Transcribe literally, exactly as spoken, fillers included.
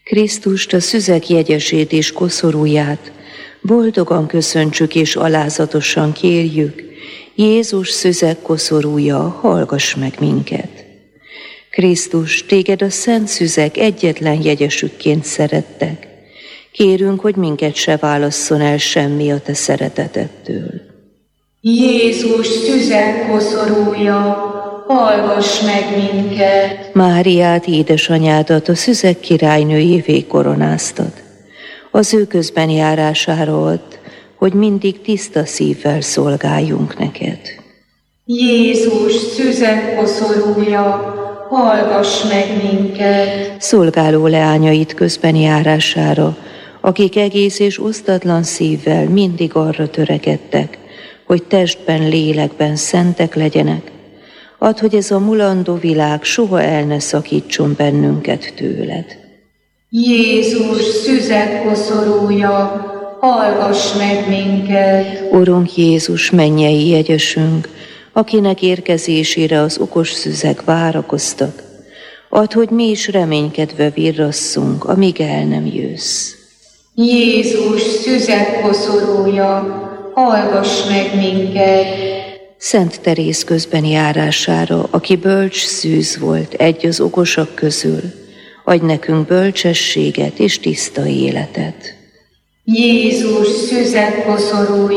Krisztust, a szüzek jegyesét és koszorúját boldogan köszöntsük és alázatosan kérjük: Jézus szüzek koszorúja, hallgass meg minket! Krisztus, téged a szent szüzek egyetlen jegyesükként szerettek. Kérünk, hogy minket se válasszon el semmi a te szeretetettől. Jézus szüzek koszorúja, hallgass meg minket! Máriát, édesanyádat a szüzek királynőjévé koronáztad. Az ő közben járására add, hogy mindig tiszta szívvel szolgáljunk neked. Jézus szüzek koszorúja, hallgass meg minket! Szolgáló leányait közben járására, akik egész és osztatlan szívvel mindig arra törekedtek, hogy testben, lélekben szentek legyenek, add, hogy ez a mulandó világ soha el ne szakítson bennünket tőled. Jézus szüzek koszorúja, hallgass meg minket! Urunk Jézus, mennyei jegyesünk, akinek érkezésére az okos szüzek várakoztak, add, hogy mi is reménykedve virrasszunk, amíg el nem jössz. Jézus szüzek koszorúja, hallgass meg minket! Szent Teréz közben járására, aki bölcs szűz volt egy az okosak közül, adj nekünk bölcsességet és tiszta életet. Jézus szüzek koszorúja,